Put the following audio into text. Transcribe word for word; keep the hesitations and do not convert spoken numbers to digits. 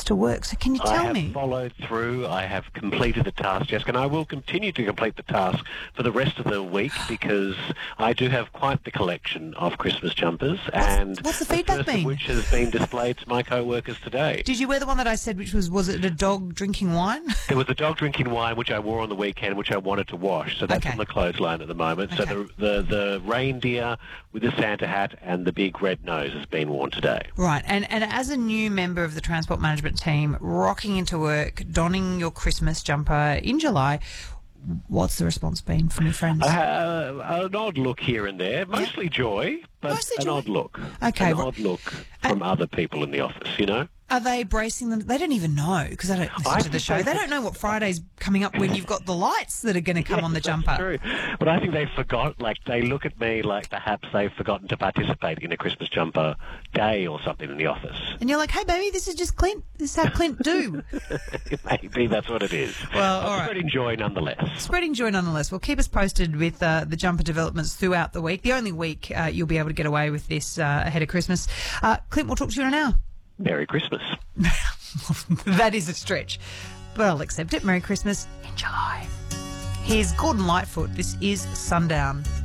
to work. So can you tell I have me? followed through. I have completed the task, Jessica, and I will continue to complete the task for the rest of the week because I do have quite the collection of Christmas jumpers, What's, and what's the feedback first been? of which has been displayed to my co-workers today. Did you wear the one that I said, which was, was it a dog drinking wine? There was a dog drinking wine, which I wore on the weekend, which I wanted to wash. So that's Okay. on the clothesline at the moment. Okay. So the, the the reindeer with the Santa hat and the big red nose has been worn today. Right, and, and as a new member of the transport management team, rocking into work, donning your Christmas jumper in July, what's the response been from your friends? Uh, an odd look here and there, mostly joy, but Mostly an joy. odd look. Okay, An well- odd look from other people in the office, you know? Are they bracing them? They don't even know because they don't listen I to the think show. they- They don't know what Friday's coming up when you've got the lights that are going to come Yes, on the that's jumper. True. But I think they forgot, like, they look at me like perhaps they've forgotten to participate in a Christmas jumper day or something in the office. And you're like, hey, baby, this is just Clint. This is how Clint do. Maybe that's what it is. Well, But all right. spreading joy nonetheless. Spreading joy nonetheless. Well, keep us posted with uh, the jumper developments throughout the week. The only week uh, you'll be able to get away with this uh, ahead of Christmas. Uh, Clint, we'll talk to you in an hour. Merry Christmas. That is a stretch, but I'll accept it. Merry Christmas in July. Here's Gordon Lightfoot. This is Sundown.